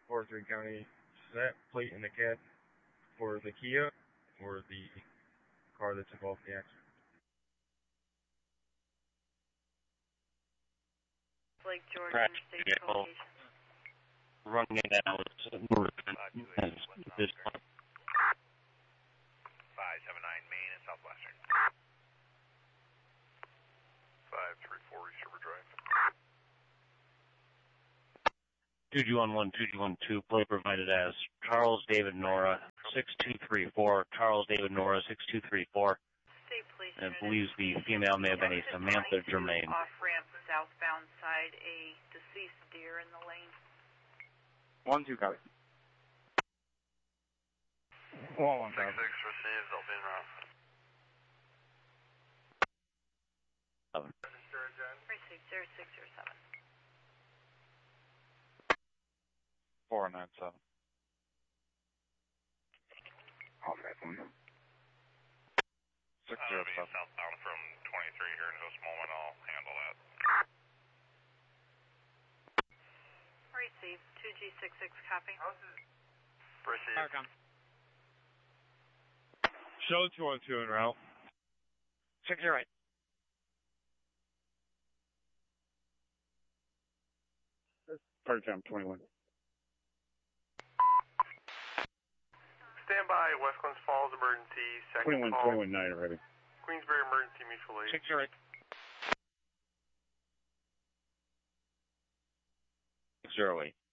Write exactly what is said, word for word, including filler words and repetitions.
four three County, is that plate in the cab for the Kia or the car that's involved in the accident? Lake George Interstate location. Running it out this point. five seven nine Main and Southwestern. five three four East River Drive. two G one one, two G one two, play provided as Charles David Nora, six two three four, Charles David Nora, six two three four. And believes the female may have been a Samantha Germain. Off-ramp, southbound side, a deceased deer in the lane. One, two, copy. One, one, six, copy. six received, I'll be in route. Seven. Received, zero six zero seven. Four, nine, seven. Off that one. Six, zero, seven. Southbound from twenty-three here in just a moment, I'll handle that. Received, two G six six, copy. Received. Show two one two en route. Six zero eight. Part time twenty-one. Stand by, West Glens Falls emergency, second twenty-one, call. twenty-one, nine already. Queensbury emergency mutual aid. Six zero eight. Six zero eight.